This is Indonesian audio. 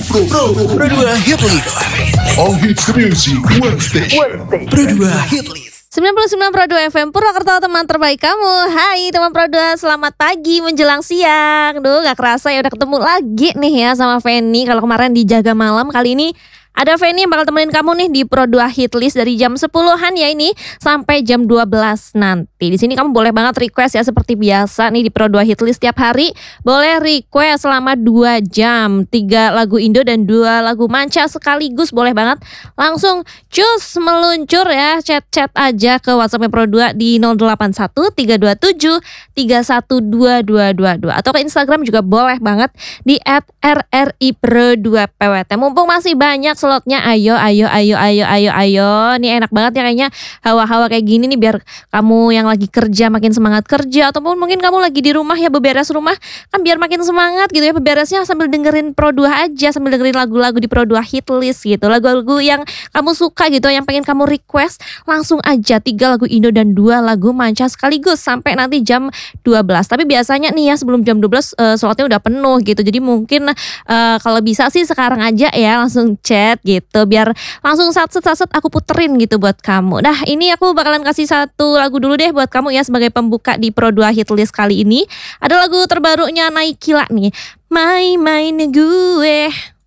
Pro 2 Hit List. All hits music, one station. Pro 2 Hit List. 99 Pro 2 FM Purwokerto, teman terbaik kamu. Hai teman Pro 2, selamat pagi menjelang siang. Duh, gak kerasa ya udah ketemu lagi nih ya sama Feni. Kalau kemarin di Jaga Malam, kali ini ada Feni yang bakal temenin kamu nih di Pro 2 Hit List dari jam 10-an ya ini sampai jam 12 nanti. Di sini kamu boleh banget request ya seperti biasa nih di Pro 2 Hit List tiap hari. Boleh request selama 2 jam, 3 lagu Indo dan 2 lagu manca sekaligus, boleh banget. Langsung cus meluncur ya, chat-chat aja ke WhatsApp Pro 2 di 081 327 312222 atau ke Instagram juga boleh banget di @rripro2pwt. Mumpung masih banyak slotnya, ayo. Nih enak banget ya kayaknya hawa-hawa kayak gini nih, biar kamu yang lagi kerja makin semangat kerja, ataupun mungkin kamu lagi di rumah ya beberes rumah, kan biar makin semangat gitu ya beberesnya sambil dengerin Pro 2 aja, sambil dengerin lagu-lagu di Pro 2 Hit List gitu. Lagu-lagu yang kamu suka gitu, yang pengen kamu request, langsung aja 3 lagu Indo dan 2 lagu manca sekaligus sampai nanti jam 12. Tapi biasanya nih ya sebelum jam 12 slotnya udah penuh gitu. Jadi mungkin kalau bisa sih sekarang aja ya langsung chat gitu, biar langsung saset aku puterin gitu buat kamu. Nah ini aku bakalan kasih satu lagu dulu deh buat kamu ya sebagai pembuka di Pro 2 Hit List kali ini. Ada lagu terbarunya Naikila nih, Main-main gue.